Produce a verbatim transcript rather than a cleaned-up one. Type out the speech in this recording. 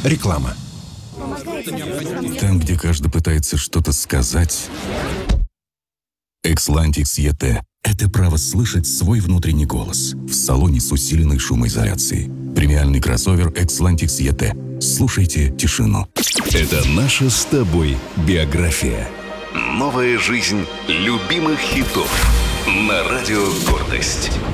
Реклама. Там, где каждый пытается что-то сказать, Xlantix и ти – это право слышать свой внутренний голос в салоне с усиленной шумоизоляцией. Премиальный кроссовер Xlantix и ти. Слушайте тишину. Это наша с тобой биография. Новая жизнь любимых хитов на радио «Гордость».